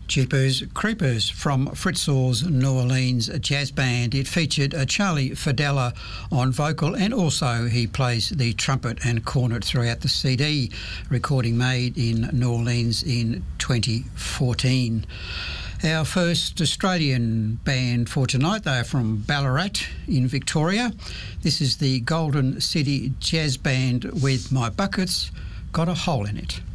Jeepers Creepers from Fritzl's New Orleans Jazz Band. It featured Charlie Fidella on vocal, and also he plays the trumpet and cornet throughout the CD, recording made in New Orleans in 2014. Our first Australian band for tonight, they are from Ballarat in Victoria. This is the Golden City Jazz Band with My Bucket's Got a Hole in It.